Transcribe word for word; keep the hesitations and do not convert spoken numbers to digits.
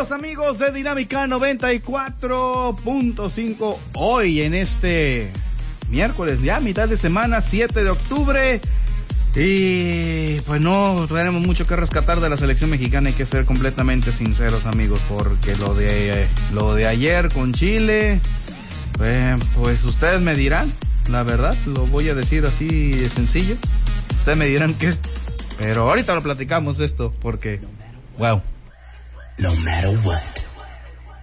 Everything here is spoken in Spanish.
Saludos amigos de Dinámica noventa y cuatro punto cinco. Hoy en este miércoles, ya mitad de semana, siete de octubre. Y pues no tenemos mucho que rescatar de la selección mexicana, hay que ser completamente sinceros amigos, porque lo de lo de ayer con Chile, eh, pues ustedes me dirán, la verdad, lo voy a decir así de sencillo, ustedes me dirán que, pero ahorita lo platicamos esto, porque, wow. No matter what.